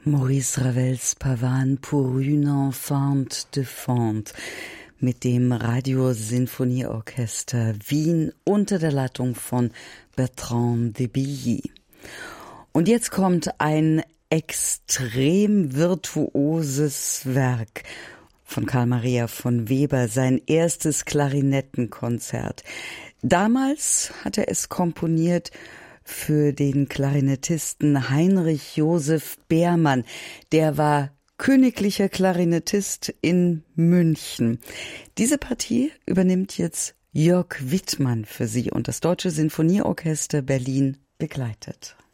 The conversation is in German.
Maurice Ravels Pavane pour une enfant de fond mit dem Radiosinfonieorchester Wien unter der Leitung von Bertrand de Billy. Und jetzt kommt ein extrem virtuoses Werk von Carl Maria von Weber, sein erstes Klarinettenkonzert. Damals hat er es komponiert für den Klarinettisten Heinrich Joseph Beermann. Der war königlicher Klarinettist in München. Diese Partie übernimmt jetzt Jörg Wittmann für Sie und das Deutsche Sinfonieorchester Berlin begleitet.